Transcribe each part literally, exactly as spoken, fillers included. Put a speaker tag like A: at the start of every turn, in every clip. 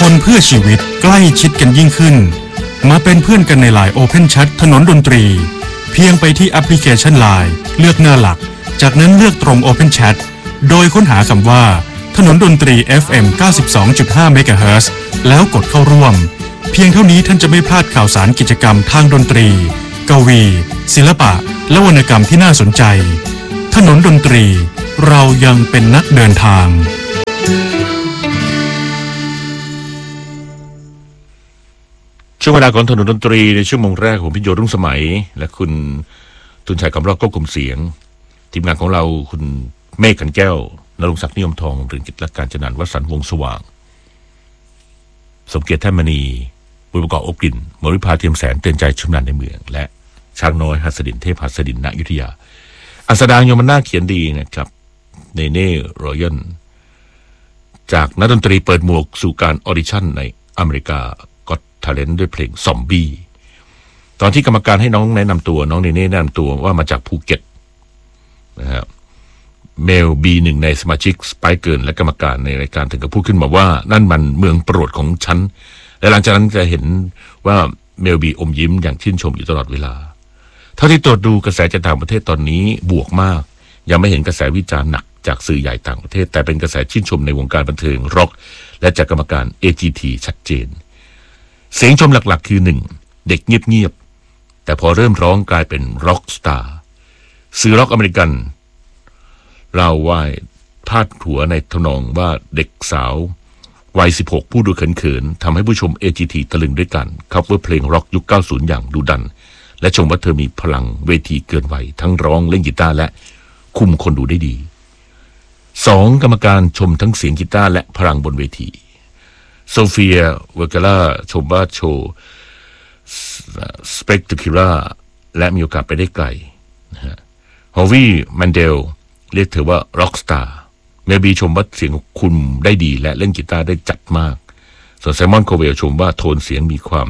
A: คนเพื่อชีวิตใกล้ชิดกันยิ่งขึ้นมาเป็นเพื่อนกันใน ไลน์ Open Chat ถนนดนตรีเพียงไปที่แอปพลิเคชัน ไลน์ เลือกหน้าหลักจากนั้นเลือกตรง Open Chat โดยค้นหาคำว่าถนนดนตรี เอฟ เอ็ม เก้าสิบสองจุดห้า เมกะเฮิรตซ์แล้วกดเข้าร่วมเพียงเท่านี้ท่านจะไม่พลาดข่าวสารกิจกรรมทางดนตรีกวีศิลปะและวรรณกรรมที่น่าสนใจถนนดนตรีเรายังเป็นนักเดินทาง
B: ช่วงเวลาของถนนดนตรีในชั่วโมงแรกของพิโยรุ่งสมัยและคุณตุนชัยคำรอบควบคุมเสียงทีมงานของเราคุณเมฆขันแก้วนรงศักดิ์นิยมทองเรืองกิจและการจนันท์วสันต์วงศ์สว่างสมเกียรติแท่นมณีบุญประกอบอบกลิ่นมริภาเทียมแสนเตือนใจชุมนันในเมืองและช้างน้อยหัสดินเทพหัสดินณอยุธยาอัสดางยมนาเขียนดีนะครับเนเน่รอยัลจากนักดนตรีเปิดหมวกสู่การออดิชั่นในอเมริกาก็อต ทาเลนต์ด้วยเพลงซอมบี้ตอนที่กรรมการให้น้องแนะนำตัวน้องเนเน่แนะนำตัวว่ามาจากภูเก็ตนะครับเมลบีหนึ่งในสมาชิกสไปเกิร์และกรรมการในรายการถึงกับพูดขึ้นมาว่านั่นมันเมืองโปรดของฉันและหลังจากนั้นจะเห็นว่าเมลบีอมยิ้มอย่างชื่นชมอยู่ตลอดเวลาเท่าที่ตรวจดูกระแสจากต่างประเทศตอนนี้บวกมากยังไม่เห็นกระแสวิจารณ์หนักจากสื่อใหญ่ต่างประเทศแต่เป็นกระแสชื่นชมในวงการบันเทิงร็อกและจากกรรมการ เอ จี ที ชัดเจนเสียงชมหลักๆคือหนึ่งเด็กเงียบๆแต่พอเริ่มร้องกลายเป็นร็อกสตาร์สื่อร็อกอเมริกันเล่าว่าพาดหัวในทำนองว่าเด็กสาววัยสิบหกผู้ดูเขินๆทำให้ผู้ชม เอ จี ที ตะลึงด้วยกันคัฟเวอร์เพลงร็อกยุคเก้าสิบอย่างดุดันและชมว่าเธอมีพลังเวทีเกินวัยทั้งร้องเล่นกีตาร์และคุมคนดูได้ดีสองกรรมการชมทั้งเสียงกีตาร์และพลังบนเวทีโซเฟียเวอร์กาล่าชมว่าโชว์สเปกตคิล่าและมีโอกาสไปได้ไกลนะฮะฮอวี่แมนเดลเรียกเธอว่าร็อกสตาร์เมบีชมว่าเสียงคุมได้ดีและเล่นกีตาร์ได้จัดมากส่วนไซมอนโคเวลชมว่าโทนเสียงมีความ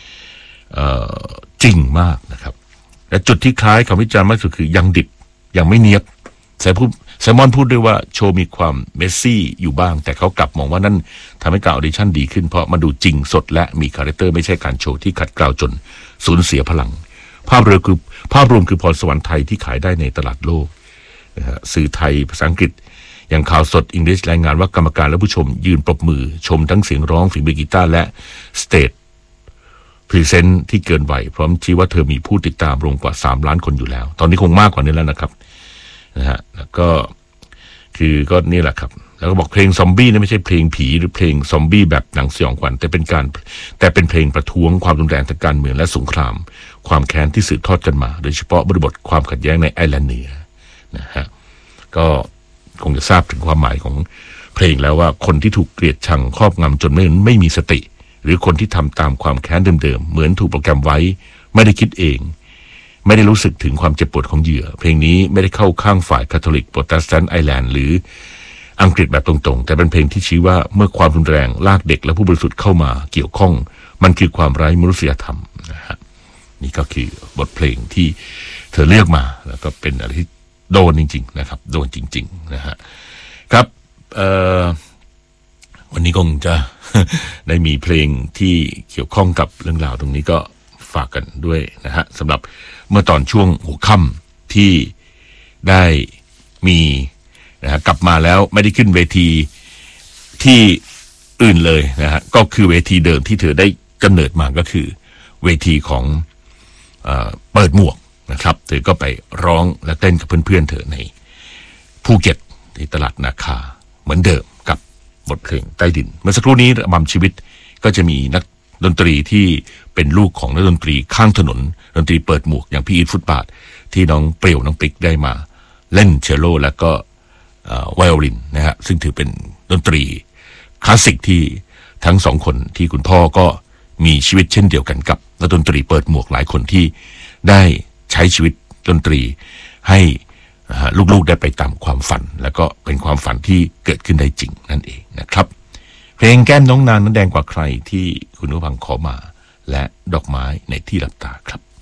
B: จริงมากนะครับและจุดที่คล้ายคำวิจารณ์มากสุดคือยังดิบยังไม่เนียบไซพูดไซมอนพูดด้วยว่าโชว์มีความเมสซี่อยู่บ้างแต่เขากลับมองว่านั่นทำให้การออดิชั่นดีขึ้นเพราะมาดูจริงสดและมีคาแรคเตอร์ไม่ใช่การโชว์ที่ขัดเกลาจนสูญเสียพลังภาพรวมคือภาพรวมคือพรสวรรค์ไทยที่ขายได้ในตลาดโลกนะฮะสื่อไทยภาษาอังกฤษอย่างข่าวสดอังกฤษรายงานว่ากรรมการและผู้ชมยืนปรบมือชมทั้งเสียงร้องฝีมือกีตาร์และสเตจพรีเซนต์ที่เกินวัยพร้อมชี้ว่าเธอมีผู้ติดตามรวมกว่าสามล้านคนอยู่แล้วตอนนี้คงมากกว่านี้แล้วนะครับนะฮะแล้วก็คือก็นี่แหละครับแล้วก็บอกเพลงซอมบี้นี่ไม่ใช่เพลงผีหรือเพลงซอมบี้แบบหนังสยองขวัญแต่เป็นการแต่เป็นเพลงประท้วงความรุนแรงทางการเมืองและสงครามความแค้นที่สืบทอดกันมาโดยเฉพาะบริบทความขัดแย้งในไอร์แลนด์เหนือนะฮะก็คงจะทราบถึงความหมายของเพลงแล้วว่าคนที่ถูกเกลียดชังครอบงำจนไม่ไม่มีสติหรือคนที่ทำตามความแค้นเดิมๆเหมือนถูกโปรแกรมไว้ไม่ได้คิดเองไม่ได้รู้สึกถึงความเจ็บปวดของเหยื่อเพลงนี้ไม่ได้เข้าข้างฝ่ายคาทอลิกโปรเตสแตนต์ไอร์แลนด์หรืออังกฤษแบบตรงๆแต่เป็นเพลงที่ชี้ว่าเมื่อความรุนแรงลากเด็กและผู้บริสุทธิ์เข้ามาเกี่ยวข้องมันคือความไร้มนุษยธรรมนะฮะนี่ก็คือบทเพลงที่เธอเลือกมาแล้วก็เป็นอะไรที่โดนจริงๆนะครับโดนจริงๆนะฮะครับเอ่อวันนี้คงจะ ได้มีเพลงที่เกี่ยวข้องกับเรื่องราวตรงนี้ก็ฝากกันด้วยนะฮะสำหรับเมื่อตอนช่วงหัวค่ำที่ได้มีนะฮะกลับมาแล้วไม่ได้ขึ้นเวทีที่อื่นเลยนะฮะก็คือเวทีเดิมที่เธอได้กำเนิดมาก็คือเวทีของเอ่อเปิดหมวกนะครับเธอก็ไปร้องและเต้นกับเพื่อนๆเธอในภูเก็ตที่ตลาดนาคาเหมือนเดิมกับบทเพลงใต้ดินเมื่อสักครู่นี้ระบำชีวิตก็จะมีนักดนตรีที่เป็นลูกของนักดนตรีข้างถนนดนตรีเปิดหมวกอย่างพี่อีทฟุตบาทที่น้องเปรี้ยวน้องปิ๊กได้มาเล่นเชลโลแล้วก็ไวโอลินนะฮะซึ่งถือเป็นดนตรีคลาสสิกที่ทั้งสองคนที่คุณพ่อก็มีชีวิตเช่นเดียวกันกับนักดนตรีเปิดหมวกหลายคนที่ได้ใช้ชีวิตดนตรีให้ลูกๆได้ไปตามความฝันแล้วก็เป็นความฝันที่เกิดขึ้นได้จริงนั่นเองนะครับเพลงแก้มน้องนางนั้นแดงกว่าใครที่คุณผู้ฟังขอมาและดอกไม้ในที่หลับตาครับ